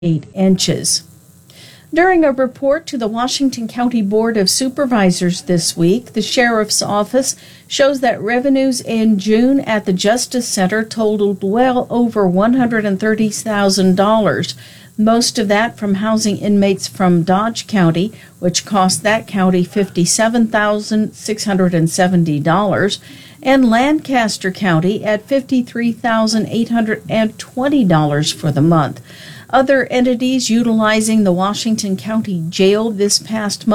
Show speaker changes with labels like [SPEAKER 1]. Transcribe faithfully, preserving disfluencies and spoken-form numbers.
[SPEAKER 1] eight inches. During a report to the Washington County Board of Supervisors this week, the Sheriff's Office shows that revenues in June at the Justice Center totaled well over one hundred thirty thousand dollars, most of that from housing inmates from Dodge County, which cost that county fifty-seven thousand six hundred seventy dollars, and Lancaster County at fifty-three thousand eight hundred twenty dollars for the month. Other entities utilizing the Washington County Jail this past month